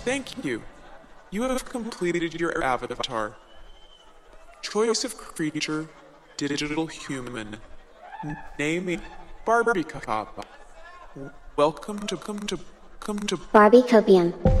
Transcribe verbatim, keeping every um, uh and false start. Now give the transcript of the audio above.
Thank you. You have completed your avatar. Choice of creature, digital human. Name Barbie Cop. Welcome to come to come to Barbie Copium.